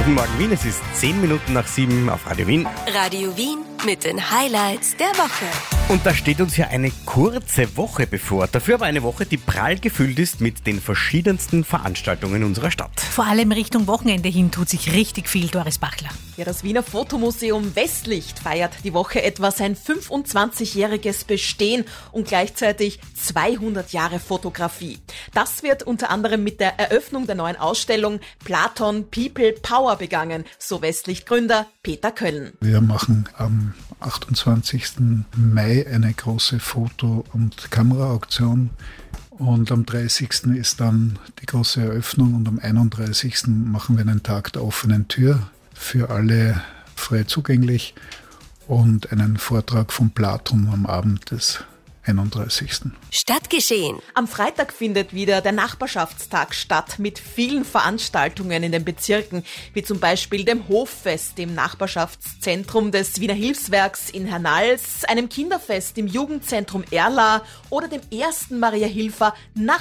Guten Morgen Wien, es ist 10 Minuten nach 7 auf Radio Wien. Radio Wien mit den Highlights der Woche. Und da steht uns ja eine kurze Woche bevor. Dafür aber eine Woche, die prall gefüllt ist mit den verschiedensten Veranstaltungen unserer Stadt. Vor allem Richtung Wochenende hin tut sich richtig viel, Doris Bachler. Ja, das Wiener Fotomuseum Westlicht feiert die Woche etwa sein 25-jähriges Bestehen und gleichzeitig 200 Jahre Fotografie. Das wird unter anderem mit der Eröffnung der neuen Ausstellung Platon People Power begangen, so Westlicht-Gründer Peter Kölln. Wir machen am 28. Mai eine große Foto- und Kameraauktion. Und am 30. ist dann die große Eröffnung und am 31. machen wir einen Tag der offenen Tür für alle frei zugänglich und einen Vortrag von Platon am Abend des 31. Stadtgeschehen. Am Freitag findet wieder der Nachbarschaftstag statt mit vielen Veranstaltungen in den Bezirken, wie zum Beispiel dem Hoffest im Nachbarschaftszentrum des Wiener Hilfswerks in Hernals, einem Kinderfest im Jugendzentrum Erla oder dem ersten Maria-Hilfer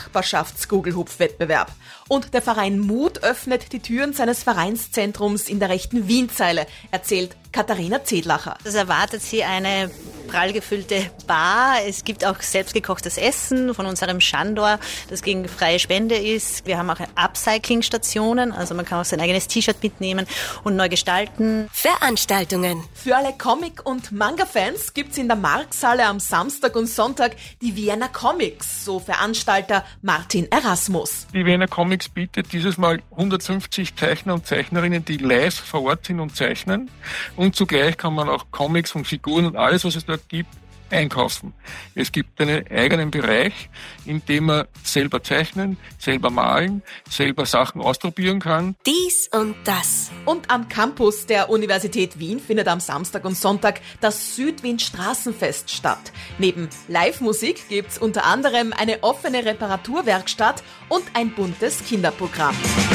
Nachbarschafts-Gugelhupf-Wettbewerb. Und der Verein Mut öffnet die Türen seines Vereinszentrums in der rechten Wienzeile, erzählt Katharina Zedlacher. Es erwartet Sie eine prall gefüllte Bar. Es gibt auch selbstgekochtes Essen von unserem Chandor, das gegen freie Spende ist. Wir haben auch Upcycling-Stationen, also man kann auch sein eigenes T-Shirt mitnehmen und neu gestalten. Veranstaltungen. Für alle Comic- und Manga-Fans gibt's in der Markthalle am Samstag und Sonntag die Vienna Comics, so Veranstalter Martin Erasmus. Die Vienna Comics bietet dieses Mal 150 Zeichner und Zeichnerinnen, die live vor Ort sind und zeichnen. Und zugleich kann man auch Comics und Figuren und alles, was es dort gibt, einkaufen. Es gibt einen eigenen Bereich, in dem man selber zeichnen, selber malen, selber Sachen ausprobieren kann. Dies und das. Und am Campus der Universität Wien findet am Samstag und Sonntag das Südwien Straßenfest statt. Neben Live-Musik gibt's unter anderem eine offene Reparaturwerkstatt und ein buntes Kinderprogramm.